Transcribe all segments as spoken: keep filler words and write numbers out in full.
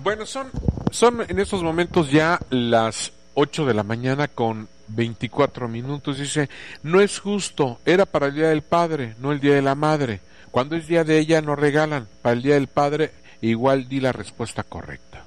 Bueno, son, son en estos momentos ya las ocho de la mañana con veinticuatro minutos. Dice, no es justo, era para el Día del Padre, no el Día de la Madre. Cuando es Día de ella no regalan, para el Día del Padre igual di la respuesta correcta.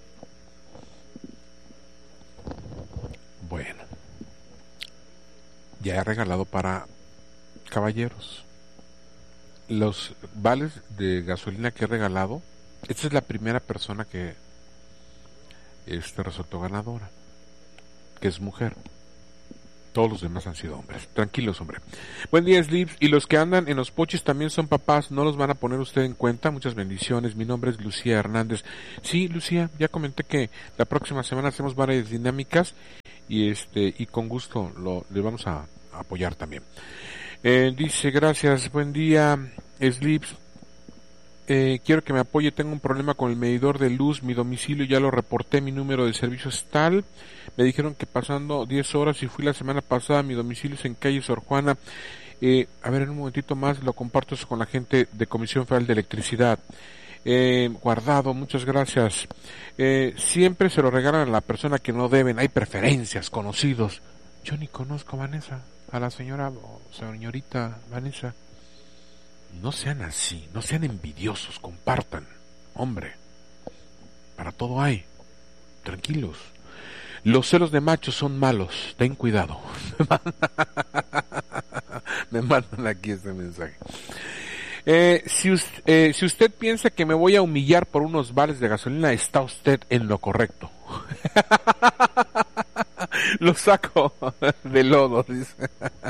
Bueno, ya he regalado para caballeros. Los vales de gasolina que he regalado, esta es la primera persona que este resultó ganadora, que es mujer. Todos los demás han sido hombres. Tranquilos, hombre. Buen día, Slips. Y los que andan en los poches también son papás. ¿No los van a poner usted en cuenta? Muchas bendiciones. Mi nombre es Lucía Hernández. Sí, Lucía, ya comenté que la próxima semana hacemos varias dinámicas y este y con gusto lo le vamos a, a apoyar también. Eh, dice, gracias. Buen día, Slips. Eh, quiero que me apoye, tengo un problema con el medidor de luz, mi domicilio ya lo reporté, mi número de servicio es tal, me dijeron que pasando diez horas y fui la semana pasada, mi domicilio es en calle Sor Juana, eh, a ver en un momentito más lo comparto eso con la gente de Comisión Federal de Electricidad. Eh, guardado, muchas gracias. Eh, siempre se lo regalan a la persona que no deben, hay preferencias, conocidos. Yo ni conozco a Vanessa, a la señora o señorita Vanessa. No sean así, no sean envidiosos, compartan. Hombre, para todo hay. Tranquilos. Los celos de machos son malos, ten cuidado. Me mandan aquí este mensaje. Eh, si, usted, eh, si usted piensa que me voy a humillar por unos vales de gasolina, está usted en lo correcto. Lo saco de lodo, dice.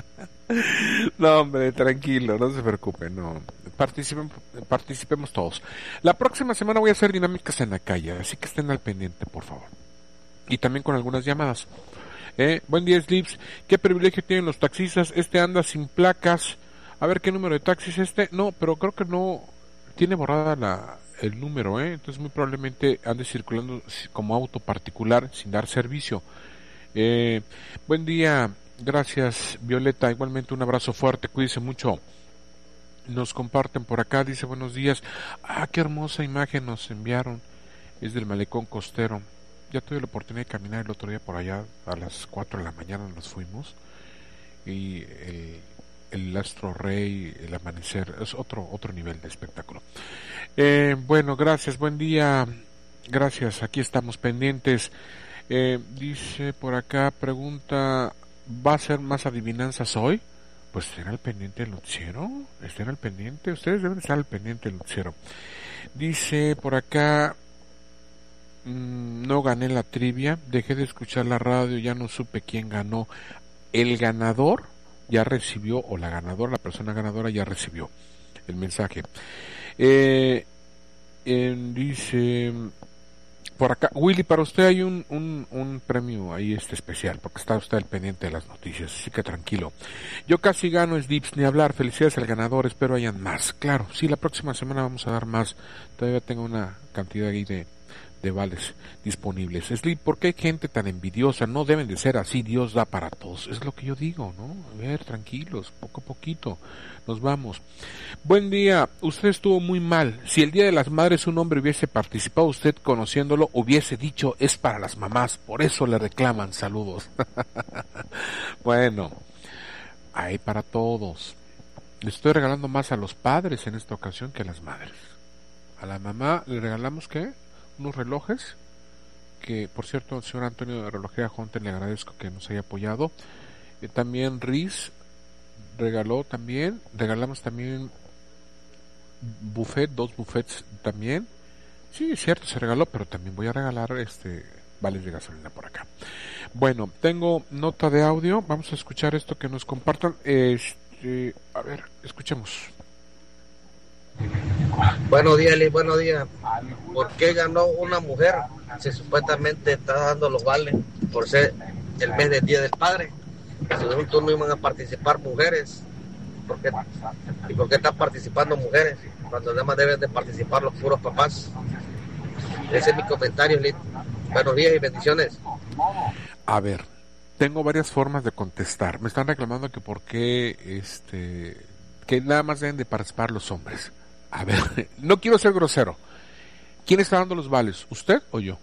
No, hombre, tranquilo, no se preocupe, no. Participemos, participemos todos. La próxima semana voy a hacer dinámicas en la calle, así que estén al pendiente, por favor. Y también con algunas llamadas. Eh, buen día, Slips. ¿Qué privilegio tienen los taxistas? Este anda sin placas. A ver, ¿qué número de taxi es este? No, pero creo que no tiene borrada la el número, ¿eh? Entonces muy probablemente ande circulando como auto particular sin dar servicio. Eh, buen día. Gracias, Violeta. Igualmente un abrazo fuerte, cuídese mucho. Nos comparten por acá, dice buenos días. Ah, qué hermosa imagen nos enviaron. Es del malecón costero. Ya tuve la oportunidad de caminar el otro día por allá. A las cuatro de la mañana nos fuimos. Y el, el astro rey, el amanecer, es otro, otro nivel de espectáculo. Eh, bueno, gracias, buen día. Gracias, aquí estamos pendientes. Eh, dice por acá, pregunta... ¿Va a ser más adivinanzas hoy? Pues estén al pendiente del noticiero, estén al pendiente, ustedes deben estar al pendiente del noticiero. Dice por acá, mmm, no gané la trivia, dejé de escuchar la radio, ya no supe quién ganó. El ganador ya recibió, o la ganadora, la persona ganadora ya recibió el mensaje. Eh, eh, dice... Por acá, Willy, para usted hay un, un, un premio ahí este especial, porque está usted al pendiente de las noticias, así que tranquilo. Yo casi gano, Slips, ni hablar, felicidades al ganador, espero hayan más. Claro, sí, la próxima semana vamos a dar más, todavía tengo una cantidad ahí de, de vales disponibles. Slip, ¿por qué hay gente tan envidiosa? No deben de ser así, Dios da para todos, es lo que yo digo, ¿no? A ver, tranquilos, poco a poquito, nos vamos. Buen día, usted estuvo muy mal. Si el Día de las Madres un hombre hubiese participado, usted conociéndolo hubiese dicho es para las mamás, por eso le reclaman, saludos. Bueno, hay para todos. Le estoy regalando más a los padres en esta ocasión que a las madres. A la mamá le regalamos, ¿qué? Unos relojes, que por cierto al señor Antonio de Relojería Jonte le agradezco que nos haya apoyado. Eh, también Riz regaló también, regalamos también buffet, dos buffets también. Sí, es cierto, se regaló, pero también voy a regalar este vales de gasolina por acá. Bueno, tengo nota de audio, vamos a escuchar esto que nos compartan. Este, a ver, escuchemos. Buenos días, Liz, buenos días. ¿Por qué ganó una mujer si supuestamente está dando los vales por ser el mes del Día del Padre? Si en un turno iban a participar mujeres, ¿por qué? ¿Y por qué están participando mujeres cuando además deben de participar los puros papás? Ese es mi comentario, Liz. Buenos días y bendiciones. A ver, tengo varias formas de contestar. Me están reclamando que por qué este que nada más deben de participar los hombres. A ver, no quiero ser grosero, ¿Quién está dando los vales? ¿Usted o yo?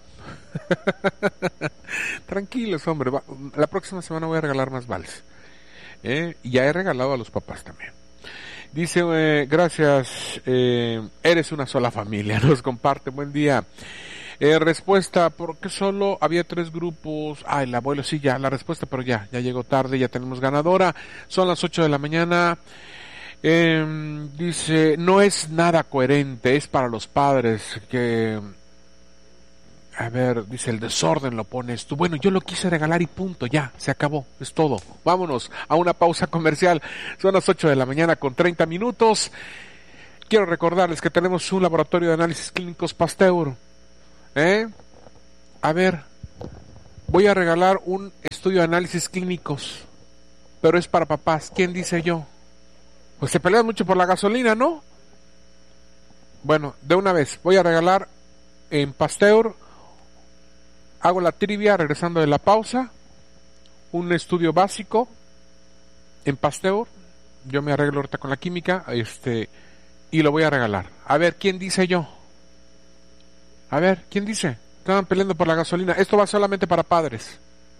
Tranquilos, hombre. Va, la próxima semana voy a regalar más vales. ¿Eh? Y ya he regalado a los papás también. Dice, eh, gracias, eh, eres una sola familia, nos comparte, buen día. Eh, respuesta, ¿por qué solo había tres grupos? Ay, el abuelo, sí, ya, la respuesta, pero ya, ya llegó tarde, ya tenemos ganadora. Son las ocho de la mañana. Eh, dice, no es nada coherente, es para los padres que... A ver, dice, el desorden lo pones tú. Bueno, yo lo quise regalar y punto, ya, se acabó, es todo. Vámonos a una pausa comercial. Son las ocho de la mañana con treinta minutos. Quiero recordarles que tenemos un laboratorio de análisis clínicos Pasteur. ¿Eh? A ver, voy a regalar un estudio de análisis clínicos, pero es para papás. ¿Quién dice yo? Pues se pelean mucho por la gasolina, ¿no? Bueno, de una vez, voy a regalar en Pasteur. Hago la trivia regresando de la pausa. Un estudio básico en Pasteur. Yo me arreglo ahorita con la química. Este, y lo voy a regalar. A ver, ¿quién dice yo? A ver, ¿quién dice? Estaban peleando por la gasolina. Esto va solamente para padres.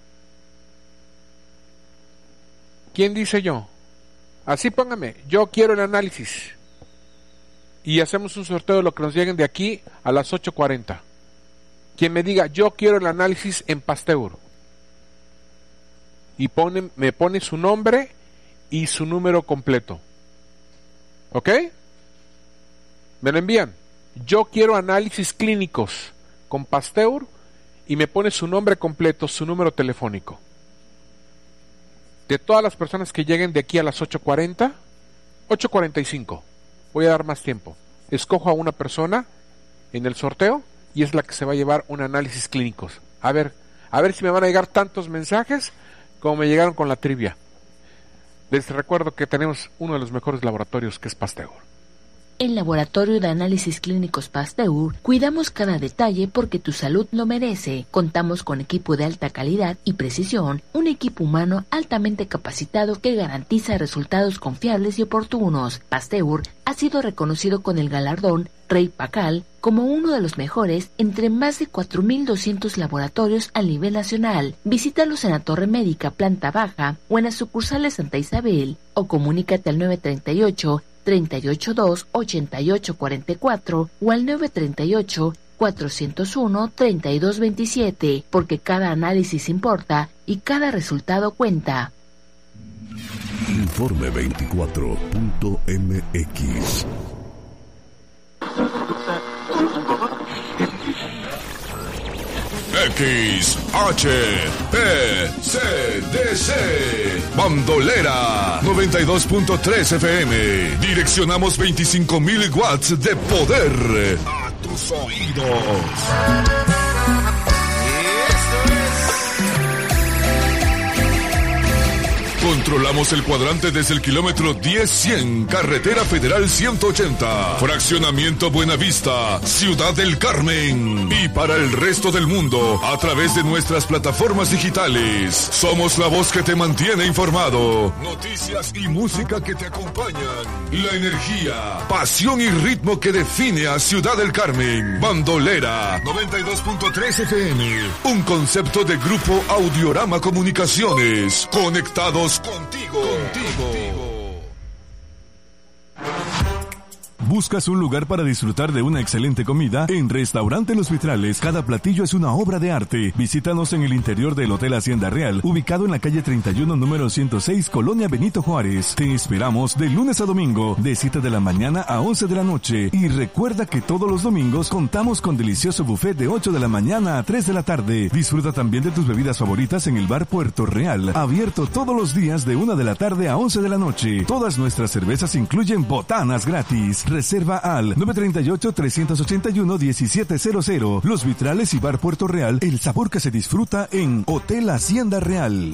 ¿Quién dice yo? Así póngame. Yo quiero el análisis. Y hacemos un sorteo de lo que nos lleguen de aquí a las ocho cuarenta. Quien me diga, yo quiero el análisis en Pasteur. Y pone, me pone su nombre y su número completo. ¿Ok? Me lo envían. Yo quiero análisis clínicos con Pasteur y me pone su nombre completo, su número telefónico. De todas las personas que lleguen de aquí a las ocho cuarenta, ocho cuarenta y cinco, voy a dar más tiempo. Escojo a una persona en el sorteo y es la que se va a llevar un análisis clínicos. A ver, a ver si me van a llegar tantos mensajes como me llegaron con la trivia. Les recuerdo que tenemos uno de los mejores laboratorios, que es Pasteur. En Laboratorio de Análisis Clínicos Pasteur, cuidamos cada detalle porque tu salud lo merece. Contamos con equipo de alta calidad y precisión, un equipo humano altamente capacitado que garantiza resultados confiables y oportunos. Pasteur ha sido reconocido con el galardón Rey Pacal como uno de los mejores entre más de cuatro mil doscientos laboratorios a nivel nacional. Visítalos en la Torre Médica, planta baja, o en las sucursales Santa Isabel, o comunícate al nueve treinta y ocho, treinta y ocho dos, ochenta y ocho cuarenta y cuatro o al nueve treinta y ocho, cuatrocientos uno, treinta y dos veintisiete, porque cada análisis importa y cada resultado cuenta. Informe veinticuatro punto m x. X H P C D C Bandolera noventa y dos punto tres F M. Direccionamos veinticinco mil watts de poder a tus oídos. Controlamos el cuadrante desde el kilómetro diez cien, Carretera Federal ciento ochenta, Fraccionamiento Buenavista, Ciudad del Carmen. Y para el resto del mundo, a través de nuestras plataformas digitales. Somos la voz que te mantiene informado. Noticias y música que te acompañan. La energía, pasión y ritmo que define a Ciudad del Carmen. Bandolera noventa y dos punto tres F M. Un concepto de Grupo Audiorama Comunicaciones. Conectados contigo, contigo. ¿Buscas un lugar para disfrutar de una excelente comida? En Restaurante Los Vitrales, cada platillo es una obra de arte. Visítanos en el interior del Hotel Hacienda Real, ubicado en la calle treinta y uno, número ciento seis, Colonia Benito Juárez. Te esperamos de lunes a domingo, de siete de la mañana a once de la noche. Y recuerda que todos los domingos contamos con delicioso buffet de ocho de la mañana a tres de la tarde. Disfruta también de tus bebidas favoritas en el Bar Puerto Real, abierto todos los días de una de la tarde a once de la noche. Todas nuestras cervezas incluyen botanas gratis. Reserva al nueve treinta y ocho, trescientos ochenta y uno, diecisiete cero cero. Los Vitrales y Bar Puerto Real, el sabor que se disfruta en Hotel Hacienda Real.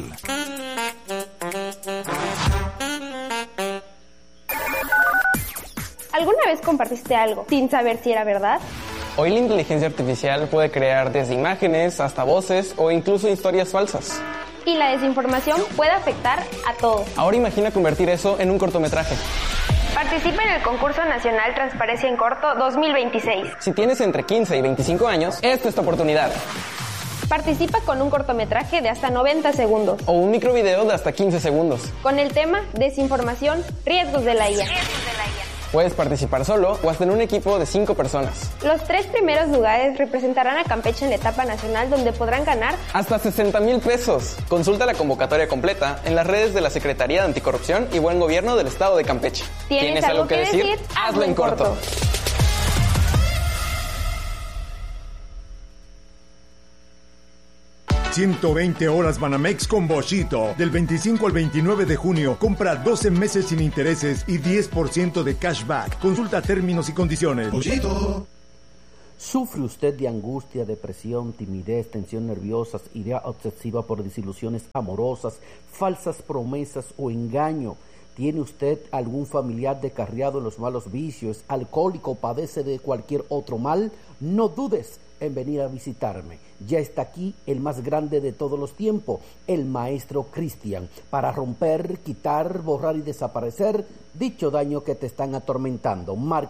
¿Alguna vez compartiste algo sin saber si era verdad? Hoy la inteligencia artificial puede crear desde imágenes hasta voces o incluso historias falsas. Y la desinformación puede afectar a todos. Ahora imagina convertir eso en un cortometraje. Participa en el concurso nacional Transparencia en Corto dos mil veintiséis. Si tienes entre quince y veinticinco años, esta es tu oportunidad. Participa con un cortometraje de hasta noventa segundos. O un microvideo de hasta quince segundos. Con el tema Desinformación, riesgos de la I A. Puedes participar solo o hasta en un equipo de cinco personas. Los tres primeros lugares representarán a Campeche en la etapa nacional, donde podrán ganar hasta sesenta mil pesos. Consulta la convocatoria completa en las redes de la Secretaría de Anticorrupción y Buen Gobierno del Estado de Campeche. ¿Tienes, ¿Tienes algo, algo que decir? decir? Hazlo en corto. corto. ciento veinte horas Banamex con Boschito. Del veinticinco al veintinueve de junio, compra doce meses sin intereses y diez por ciento de cashback. Consulta términos y condiciones. Boschito. ¿Sufre usted de angustia, depresión, timidez, tensión nerviosa, idea obsesiva por desilusiones amorosas, falsas promesas o engaño? ¿Tiene usted algún familiar descarriado en los malos vicios, alcohólico, padece de cualquier otro mal? No dudes en venir a visitarme. Ya está aquí el más grande de todos los tiempos, el Maestro Cristian, para romper, quitar, borrar y desaparecer dicho daño que te están atormentando. Marca